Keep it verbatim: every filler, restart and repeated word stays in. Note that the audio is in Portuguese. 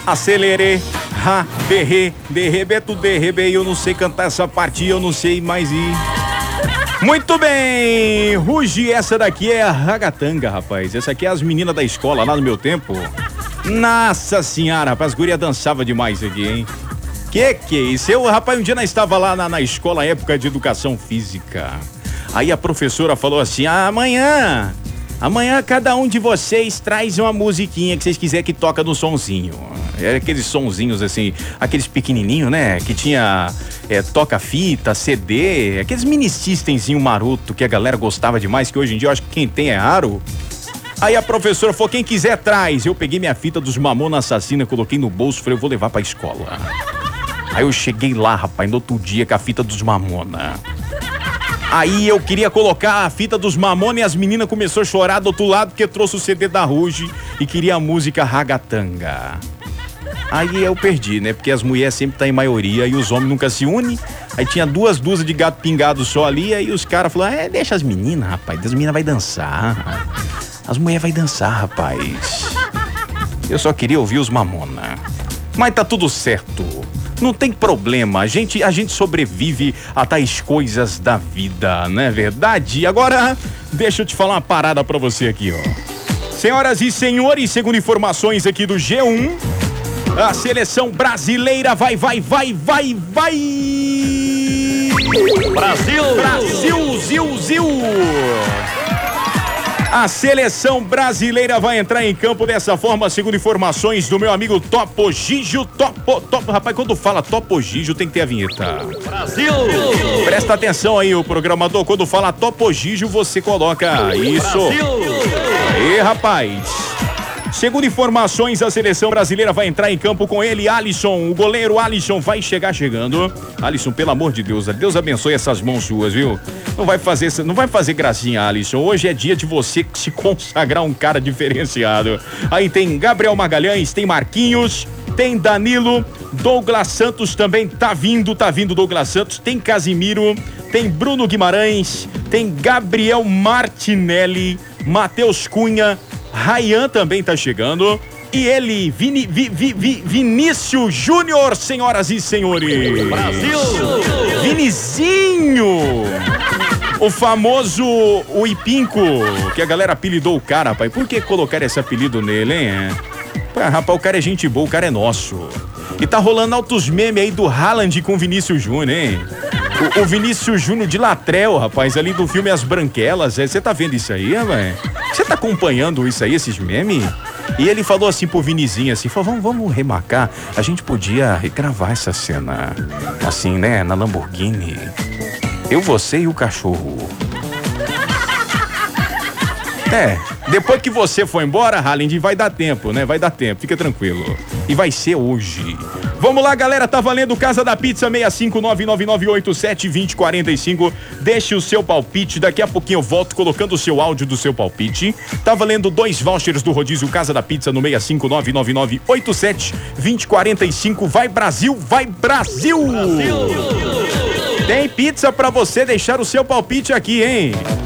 Acelerei, ha, derre, derre, beto, derrebe, eu não sei cantar essa parte, eu não sei mais ir. Muito bem, Ruge, essa daqui é a ragatanga, rapaz. Essa aqui é as meninas da escola lá no meu tempo. Nossa senhora, rapaz, as gurias dançavam demais aqui, hein? Que que é isso? Eu, rapaz, um dia nós estava lá na, na escola, época de educação física. Aí a professora falou assim, ah, amanhã... Amanhã cada um de vocês traz uma musiquinha que vocês quiserem que toca no sonzinho. É aqueles sonzinhos assim, aqueles pequenininhos, né? Que tinha é, toca-fita, C D, aqueles mini systems maroto que a galera gostava demais, que hoje em dia eu acho que quem tem é raro. Aí a professora falou, quem quiser traz. Eu peguei minha fita dos Mamonas Assassina, coloquei no bolso, falei, eu vou levar pra escola. Aí eu cheguei lá, rapaz, no outro dia com a fita dos Mamonas. Aí eu queria colocar a fita dos Mamonas e as meninas começaram a chorar do outro lado porque trouxe o C D da Ruge e queria a música ragatanga. Aí eu perdi, né? Porque as mulheres sempre estão em maioria e os homens nunca se unem. Aí tinha duas dúzias de gato pingado só ali, aí os caras falaram, é, deixa as meninas, rapaz, as meninas vai dançar. As mulheres vai dançar, rapaz. Eu só queria ouvir os Mamonas. Mas tá tudo certo. Não tem problema, a gente, a gente sobrevive a tais coisas da vida, não é verdade? Agora, deixa eu te falar uma parada pra você aqui, ó. Senhoras e senhores, segundo informações aqui do G um, a seleção brasileira vai, vai, vai, vai, vai... Brasil! Brasil, zil, zil! A seleção brasileira vai entrar em campo dessa forma, segundo informações do meu amigo Topo Gigio. Topo, Topo, rapaz, quando fala Topo Gigio tem que ter a vinheta. Brasil! Presta atenção aí, o programador, quando fala Topo Gigio, você coloca isso. Brasil! Aí, rapaz. Segundo informações, a seleção brasileira vai entrar em campo com ele, Alisson. O goleiro Alisson vai chegar chegando. Alisson, pelo amor de Deus, Deus abençoe essas mãos suas, viu? Não vai fazer, não vai fazer gracinha, Alisson. Hoje é dia de você se consagrar um cara diferenciado. Aí tem Gabriel Magalhães, tem Marquinhos, tem Danilo, Douglas Santos também tá vindo, tá vindo Douglas Santos, tem Casimiro, tem Bruno Guimarães, tem Gabriel Martinelli, Matheus Cunha, Ryan também tá chegando. E ele, Vini, Vi, Vi, Vi, Vinícius Júnior, senhoras e senhores. Brasil! Vinizinho! O famoso o Ipinco, que a galera apelidou o cara, rapaz. Por que colocaram esse apelido nele, hein? É? Rapaz, o cara é gente boa, o cara é nosso. E tá rolando altos memes aí do Haaland com o Vinícius Júnior, hein? O, o Vinícius Júnior de Latrell, rapaz, ali do filme As Branquelas. Você tá vendo isso aí, velho? Você tá acompanhando isso aí, esses memes? E ele falou assim pro Vinizinho, assim, falou, vamos, vamos remarcar. A gente podia regravar essa cena, assim, né, na Lamborghini. Eu, você e o cachorro. É, depois que você for embora, Haaland, vai dar tempo, né? Vai dar tempo, fica tranquilo. E vai ser hoje. Vamos lá, galera, tá valendo Casa da Pizza seis cinco nove nove nove oito sete dois zero quatro cinco. Deixe o seu palpite, daqui a pouquinho eu volto colocando o seu áudio do seu palpite. Tá valendo dois vouchers do rodízio Casa da Pizza no seis cinco nove nove nove oito sete dois zero quatro cinco. Vai Brasil, vai Brasil! Brasil! Tem pizza pra você deixar o seu palpite aqui, hein?